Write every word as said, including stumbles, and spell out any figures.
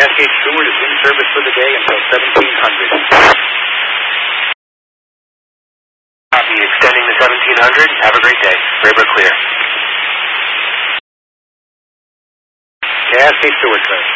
Cascade Steward is in service for the day until seventeen hundred. Copy, extending to seventeen hundred. Have a great day. Radar clear. Cascade Steward, sir.